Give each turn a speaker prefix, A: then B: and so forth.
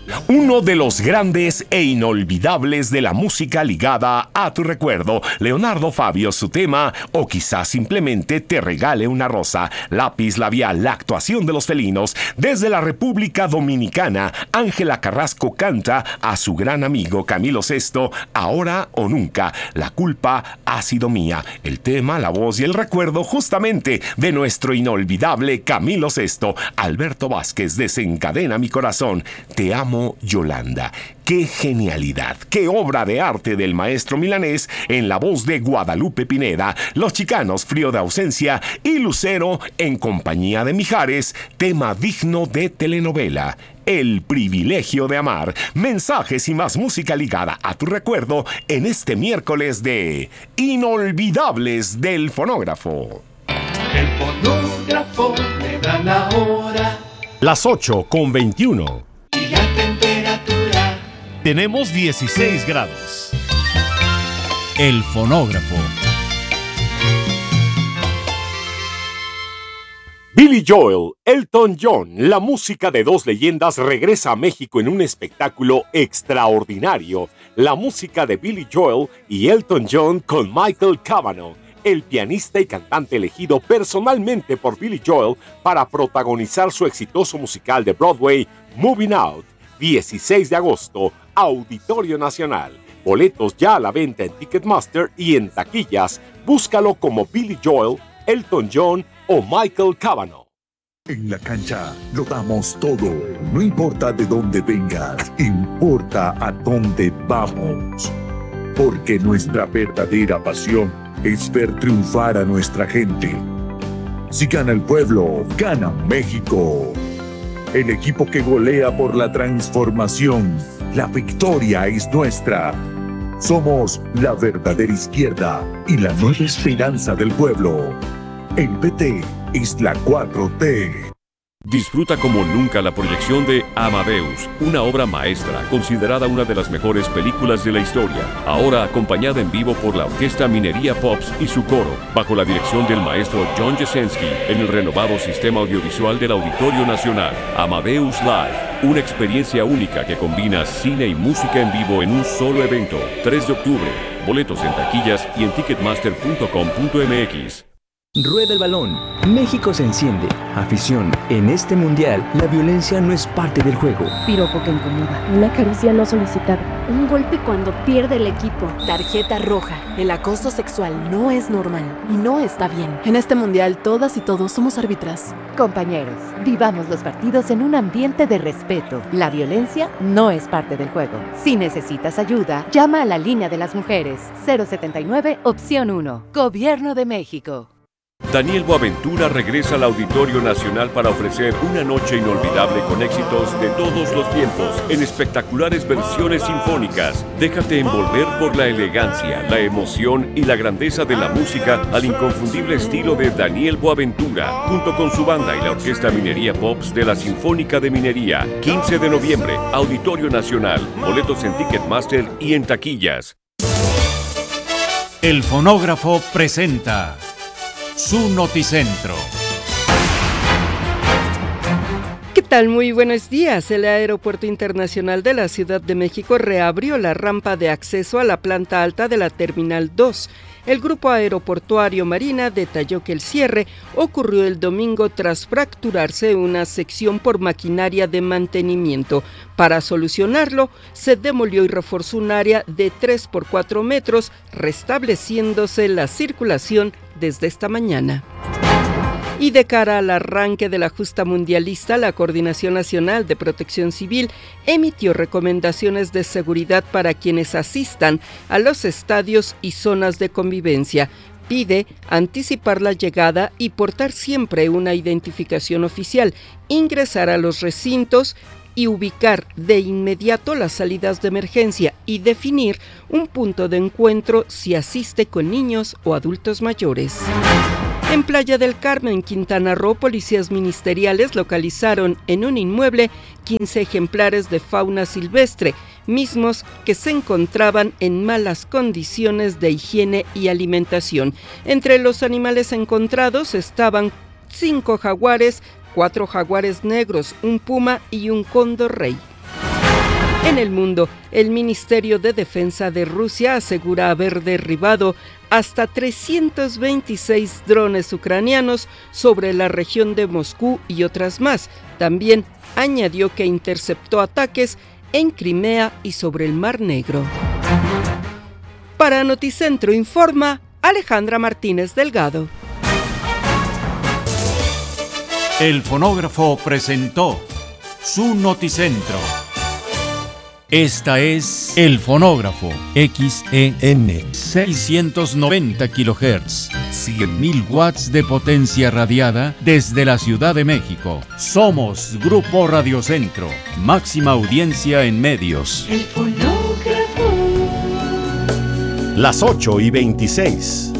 A: Uno de los grandes e inolvidables de la música ligada a tu recuerdo, Leonardo Fabio, su tema, o quizás simplemente Te regale una rosa, Lápiz labial, la actuación de los felinos. Desde la República Dominicana, Ángela Carrasco canta a su gran amigo Camilo Sesto, Ahora o nunca, la culpa ha sido mía. El tema, la voz y el recuerdo justamente de nuestro inolvidable Camilo Sesto. Alberto Vázquez, Desencadena mi corazón, Te amo Yolanda. ¡Qué genialidad! ¡Qué obra de arte del maestro milanés en la voz de Guadalupe Pineda! Los Chicanos, Frío de ausencia, y Lucero en compañía de Mijares, tema digno de telenovela. El privilegio de amar. Mensajes y más música ligada a tu recuerdo en este miércoles de Inolvidables del Fonógrafo.
B: El fonógrafo me da la hora.
A: Las 8:21.
B: Y la temperatura.
C: Tenemos 16 grados. El fonógrafo.
A: Billy Joel, Elton John, la música de dos leyendas regresa a México en un espectáculo extraordinario. La música de Billy Joel y Elton John con Michael Cavanaugh, el pianista y cantante elegido personalmente por Billy Joel para protagonizar su exitoso musical de Broadway, Moving Out. 16 de agosto, Auditorio Nacional. Boletos ya a la venta en Ticketmaster y en taquillas. Búscalo como Billy Joel, Elton John o Michael Cavanaugh.
D: En la cancha lo damos todo. No importa de dónde vengas, importa a dónde vamos. Porque nuestra verdadera pasión es ver triunfar a nuestra gente. Si gana el pueblo, gana México. El equipo que golea por la transformación. La victoria es nuestra. Somos la verdadera izquierda y la nueva esperanza del pueblo. El PT es la 4T.
E: Disfruta como nunca la proyección de Amadeus, una obra maestra, considerada una de las mejores películas de la historia. Ahora acompañada en vivo por la Orquesta Minería Pops y su coro, bajo la dirección del maestro John Jasenski, en el renovado sistema audiovisual del Auditorio Nacional. Amadeus Live, una experiencia única que combina cine y música en vivo en un solo evento. 3 de octubre. Boletos en taquillas y en ticketmaster.com.mx.
F: Rueda el balón. México se enciende. Afición. En este mundial, la violencia no es parte del juego.
G: Piropo que incomoda. Una caricia no solicitada. Un golpe cuando pierde el equipo.
H: Tarjeta roja. El acoso sexual no es normal y no está bien. En este mundial, todas y todos somos árbitras.
I: Compañeros, vivamos los partidos en un ambiente de respeto. La violencia no es parte del juego. Si necesitas ayuda, llama a la línea de las mujeres. 079, opción 1. Gobierno de México.
E: Daniel Boaventura regresa al Auditorio Nacional para ofrecer una noche inolvidable con éxitos de todos los tiempos en espectaculares versiones sinfónicas. Déjate envolver por la elegancia, la emoción y la grandeza de la música al inconfundible estilo de Daniel Boaventura, junto con su banda y la Orquesta Minería Pops de la Sinfónica de Minería. 15 de noviembre, Auditorio Nacional. Boletos en Ticketmaster y en taquillas.
C: El fonógrafo presenta su Noticentro.
J: ¿Qué tal? Muy buenos días. El Aeropuerto Internacional de la Ciudad de México reabrió la rampa de acceso a la planta alta de la Terminal 2. El Grupo Aeroportuario Marina detalló que el cierre ocurrió el domingo tras fracturarse una sección por maquinaria de mantenimiento. Para solucionarlo, se demolió y reforzó un área de 3 por 4 metros, restableciéndose la circulación desde esta mañana. Y de cara al arranque de la justa mundialista, la Coordinación Nacional de Protección Civil emitió recomendaciones de seguridad para quienes asistan a los estadios y zonas de convivencia. Pide anticipar la llegada y portar siempre una identificación oficial, ingresar a los recintos y ubicar de inmediato las salidas de emergencia y definir un punto de encuentro si asiste con niños o adultos mayores. En Playa del Carmen, Quintana Roo, policías ministeriales localizaron en un inmueble 15 ejemplares de fauna silvestre, mismos que se encontraban en malas condiciones de higiene y alimentación. Entre los animales encontrados estaban 5 jaguares, 4 jaguares negros, un puma y un cóndor rey. En el mundo, el Ministerio de Defensa de Rusia asegura haber derribado hasta 326 drones ucranianos sobre la región de Moscú y otras más. También añadió que interceptó ataques en Crimea y sobre el Mar Negro. Para Noticentro informa Alejandra Martínez Delgado.
C: El fonógrafo presentó su Noticentro. Esta es El Fonógrafo, XEN 690 kHz, 100.000 watts de potencia radiada desde la Ciudad de México. Somos Grupo Radiocentro, máxima audiencia en medios.
B: El fonógrafo.
A: Las 8:26.